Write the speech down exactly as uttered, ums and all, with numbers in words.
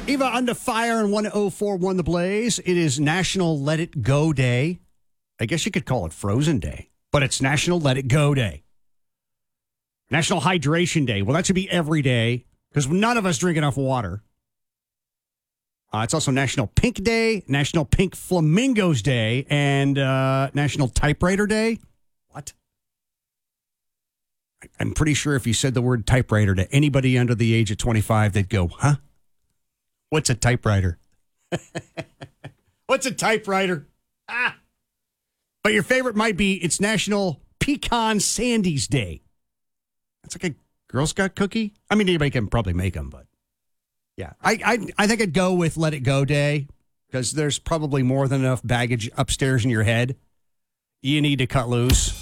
Eva under fire on one oh four one The Blaze. It is National Let It Go Day. I guess you could call it Frozen Day, but it's National Let It Go Day. National Hydration Day. Well, that should be every day because none of us drink enough water. Uh, it's also National Pink Day, National Pink Flamingos Day, and uh, National Typewriter Day. What? I'm pretty sure if you said the word typewriter to anybody under the age of twenty-five, they'd go, huh? What's a typewriter? What's a typewriter? Ah. But your favorite might be it's National Pecan Sandies Day. That's like a Girl Scout cookie. I mean, anybody can probably make them, but yeah. I I, I think I'd go with Let It Go Day because there's probably more than enough baggage upstairs in your head. You need to cut loose.